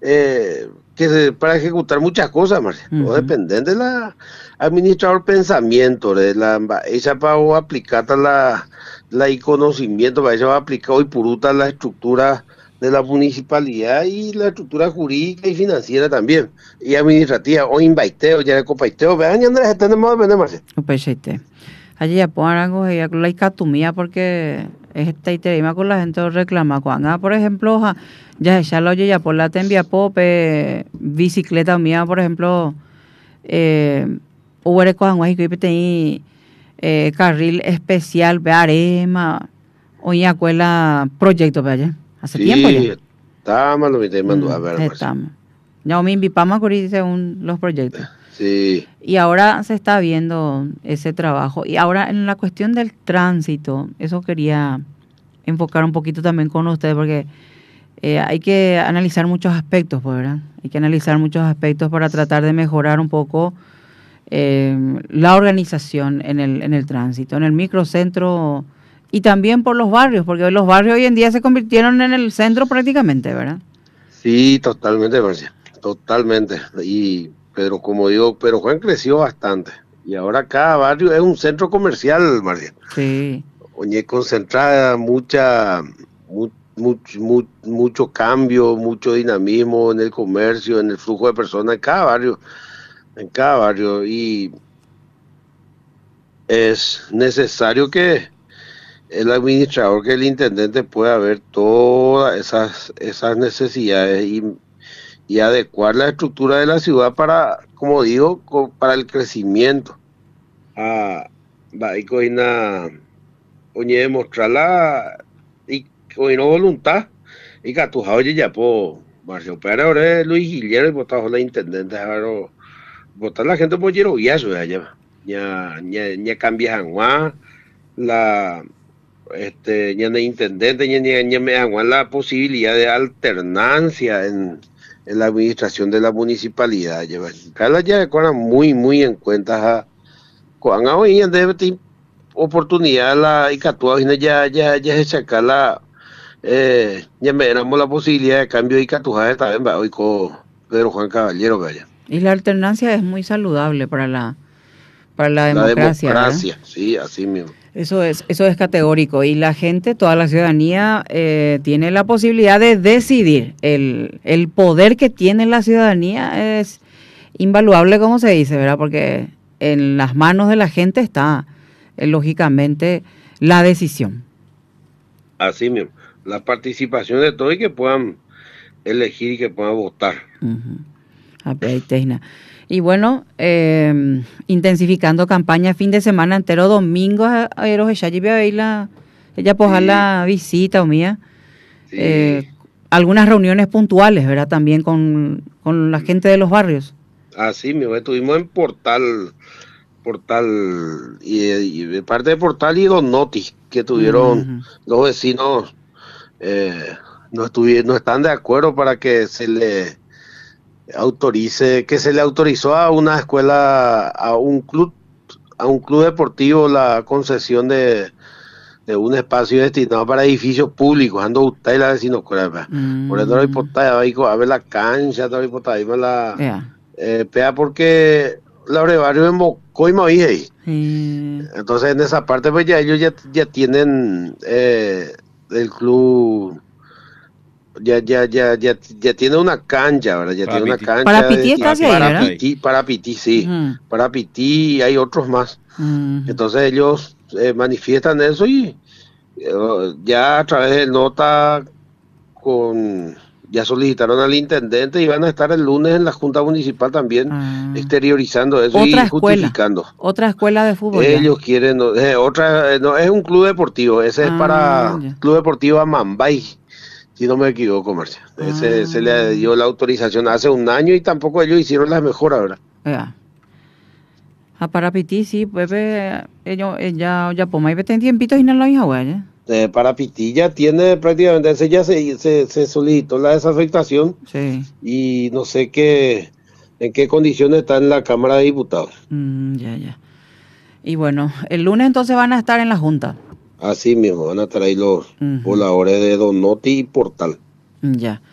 para ejecutar muchas cosas, Marcia. No Ujú. dependen de la administrador pensamiento, de la ella para aplicar la y conocimiento, para ella va a aplicar hoy puruta la estructura de la municipalidad y la estructura jurídica y financiera también, y administrativa, o invaiteo, ya de copaiteo, vean, ya Andrés, tenemos de vender, Marcia. Upechete. Allí ya pongan algo ya con la icatumía porque esta iterima con la gente reclama cuando, por ejemplo, ya lo oye ya por la tembia pope bicicleta mía, por ejemplo, hubo cuando hay que tener carril especial de arema o ya cuela proyecto para allá hace tiempo ya. Sí, está malo, me te mando a ver, Marcia. Estamos. Ya me invitamos a cubrir según los proyectos. Sí. Y ahora se está viendo ese trabajo. Y ahora en la cuestión del tránsito, eso quería enfocar un poquito también con ustedes, porque hay que analizar muchos aspectos, pues, ¿verdad? Hay que analizar muchos aspectos para tratar de mejorar un poco la organización en el tránsito, en el microcentro y también por los barrios, porque los barrios hoy en día se convirtieron en el centro prácticamente, ¿verdad? Sí, totalmente, Marcia, totalmente. Pero como digo, pero Juan creció bastante. Y ahora cada barrio es un centro comercial, Marcia. Sí. Oye, concentrada mucho cambio, mucho dinamismo en el comercio, en el flujo de personas en cada barrio. Y es necesario que el administrador, que el intendente pueda ver todas esas necesidades y adecuar la estructura de la ciudad para, como digo, para el crecimiento. Va y coina, oye, demostrarla y coina voluntad. Y que tu oye ya po, Marcio, pero ahora es Luis Guillermo y votado la intendente, ahora votar la gente por lleno y eso ya cambia la ya de intendente, ya me dan la posibilidad de alternancia en la administración de la municipalidad. Cada ya con muy en cuenta cuando hoy en debe tener oportunidad la y catua ya se saca ya me damos la posibilidad de cambio y catuja también va hoy con Pedro Juan Caballero, vaya. Y la alternancia es muy saludable para la La democracia, ¿verdad? democracia, sí, así mismo. Eso es categórico. Y la gente, toda la ciudadanía, tiene la posibilidad de decidir. El poder que tiene la ciudadanía es invaluable, como se dice, ¿verdad? Porque en las manos de la gente está, lógicamente, la decisión. Así mismo. La participación de todos y que puedan elegir y que puedan votar. Y bueno, intensificando campaña fin de semana entero, domingo, ella poja la visita o mía. Sí. Algunas reuniones puntuales, ¿verdad? También con la gente de los barrios. Así mismo, estuvimos en Portal y de parte de Portal y Don Noti, que tuvieron los vecinos, no están de acuerdo para que se le autorizó a una escuela, a un club deportivo la concesión de un espacio destinado para edificios públicos, ando usted y la vecino por eso a ver la cancha, pea porque la barrio en Bocó y Maí ahí. Entonces en esa parte pues ya ellos ya tienen el club ya tiene una cancha, ¿verdad? Ya tiene una cancha. Para Pití está hacia ahí, ¿verdad? Para Pití, sí. Para Pití y hay otros más. Entonces ellos manifiestan eso y ya a través de nota ya solicitaron al intendente y van a estar el lunes en la Junta Municipal también exteriorizando eso y justificando. Otra escuela de fútbol. Ellos quieren, no es un club deportivo, ese es para Club Deportivo Amambay. Si no me equivoco, Marcia. Se le dio la autorización hace un año y tampoco ellos hicieron las mejoras, ¿verdad? A Parapití, sí, pues ellos ya por más de tiempitos y no lo hizo, güey. Parapití ya tiene prácticamente, ya se solicitó la desafectación. Sí. Y no sé en qué condiciones está en la Cámara de Diputados. Ya. Y bueno, el lunes entonces van a estar en la Junta. Así mismo, van a traer los voladores de Don Noti y Portal. Ya.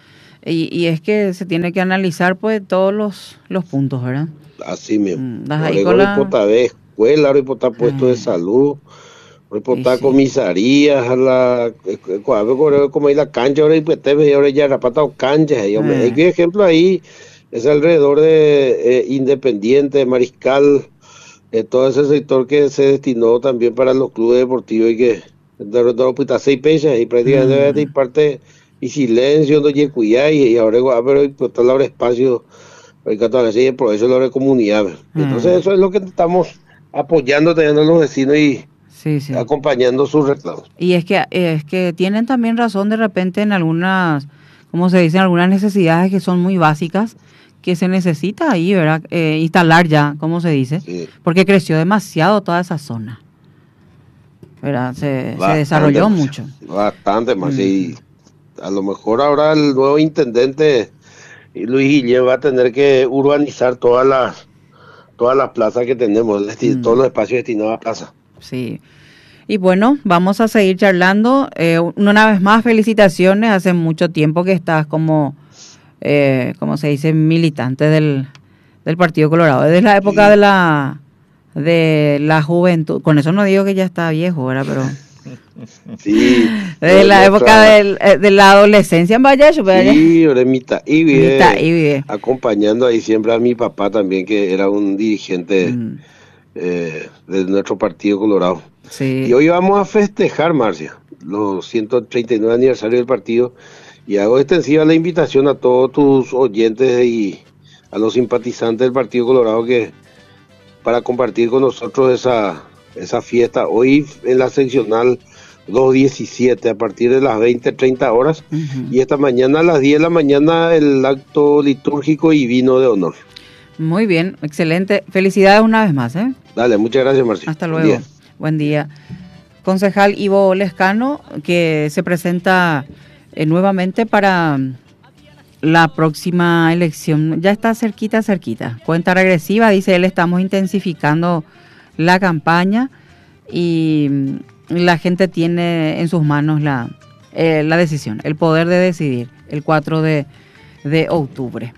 Y es que se tiene que analizar pues todos los puntos, ¿verdad? Así mismo. Das ahí Luego con no la... importa ver escuela, no importa puestos de salud, no Y importa sí. comisarías, a la, como hay la cancha, ahora y pues te ves, ahora ya rapata o cancha, y hombre, hay Eh, que ejemplo ahí, es alrededor de Independiente, Mariscal, todo ese sector que se destinó también para los clubes deportivos y que de 6 pesos y prácticamente mm, de parte y silencio, no hay cuidado y ahora pero pues, está ahora espacio así, por eso la comunidad. Entonces eh, eso es lo que estamos apoyando teniendo a los vecinos y sí, sí. acompañando sus reclamos. Y es que tienen también razón de repente en algunas, ¿cómo se dice? Algunas necesidades que son muy básicas que se necesita ahí, ¿verdad? Instalar ya, ¿cómo se dice? Sí, Porque creció demasiado toda esa zona, ¿verdad? Se bastante desarrolló más, mucho. bastante más. Mm, Y a lo mejor ahora el nuevo intendente Luis Guillén va a tener que urbanizar todas las plazas que tenemos, es decir, todos mm, los espacios destinados a plazas. sí. Y bueno, vamos a seguir charlando. Una vez más, felicitaciones. Hace mucho tiempo que estás como se dice, militante del Partido Colorado. Desde la época Sí, de la juventud. Con eso no digo que ya está viejo, ¿verdad? Pero sí, desde la época nuestra, de la adolescencia en Vallejo, sí, Oremita, y Mitad bien, y vive. acompañando ahí siempre a mi papá también, que era un dirigente Mm, de nuestro Partido Colorado. Y sí. hoy vamos a festejar, Marcia, los 139 aniversario del partido y hago extensiva la invitación a todos tus oyentes y a los simpatizantes del Partido Colorado que para compartir con nosotros esa fiesta hoy en la seccional 217 a partir de las 20:30 Ujú. y esta mañana a las 10 de la mañana el acto litúrgico y vino de honor. Muy bien, excelente. Felicidades una vez más, ¿eh? Dale, muchas gracias, Marcia. Hasta Buen día. luego. Buen día. Concejal Ivo Lescano, que se presenta nuevamente para la próxima elección. Ya está cerquita, cerquita. Cuenta regresiva, dice él, estamos intensificando la campaña y la gente tiene en sus manos la decisión, el poder de decidir el 4 de octubre.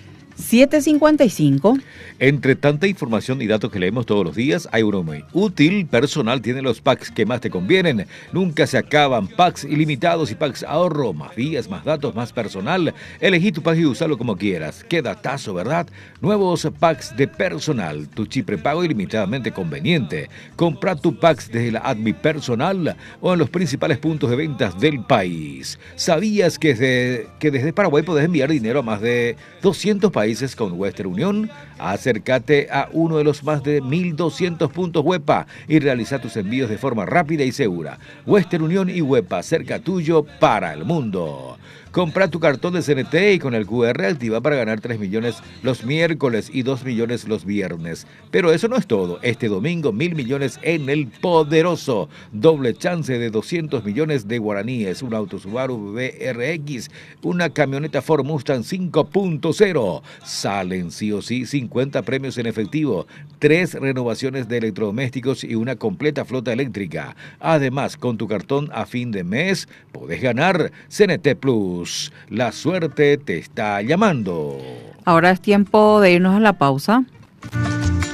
7:55. Entre tanta información y datos que leemos todos los días, hay uno muy útil. Personal tiene los packs que más te convienen. Nunca se acaban. Packs ilimitados y packs ahorro. Más días, más datos, más personal. Elegí tu pack y usalo como quieras. Qué datazo, ¿verdad? Nuevos packs de personal. Tu chip prepago ilimitadamente conveniente. Compra tu packs desde la Admi Personal o en los principales puntos de ventas del país. ¿Sabías que desde Paraguay podés enviar dinero a más de 200 países con Western Union? Acércate a uno de los más de 1.200 puntos Huepa y realiza tus envíos de forma rápida y segura. Western Union y Huepa, cerca tuyo para el mundo. Compra tu cartón de CNT y con el QR activa para ganar 3 millones los miércoles y 2 millones los viernes. Pero eso no es todo. Este domingo 1.000 millones en el Poderoso. Doble chance de 200 millones de guaraníes. Un auto Subaru BRX, una camioneta Ford Mustang 5.0. Salen sí o sí 50 premios en efectivo, 3 renovaciones de electrodomésticos y una completa flota eléctrica. Además, con tu cartón a fin de mes, podés ganar CNT Plus. La suerte te está llamando. Ahora es tiempo de irnos a la pausa.